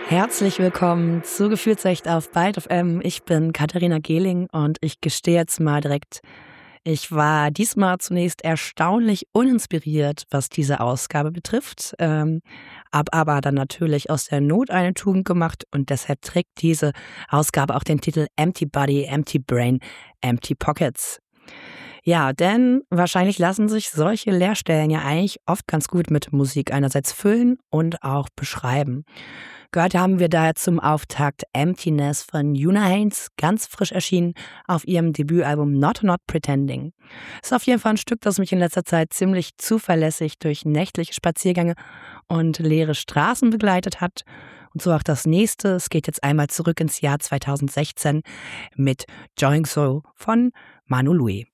Herzlich willkommen zu Gefühlsecht auf Byte FM. Ich bin Katharina Gehling und ich gestehe jetzt mal direkt, ich war diesmal zunächst erstaunlich uninspiriert, was diese Ausgabe betrifft, habe aber dann natürlich aus der Not eine Tugend gemacht und deshalb trägt diese Ausgabe auch den Titel Empty Body, Empty Brain, Empty Pockets. Ja, denn wahrscheinlich lassen sich solche Leerstellen ja eigentlich oft ganz gut mit Musik einerseits füllen und auch beschreiben. Gehört haben wir daher zum Auftakt Emptiness von Una Haynes, ganz frisch erschienen auf ihrem Debütalbum Not Pretending. Ist auf jeden Fall ein Stück, das mich in letzter Zeit ziemlich zuverlässig durch nächtliche Spaziergänge und leere Straßen begleitet hat. Und so auch das nächste. Es geht jetzt einmal zurück ins Jahr 2016 mit Joing So von Manu Louis.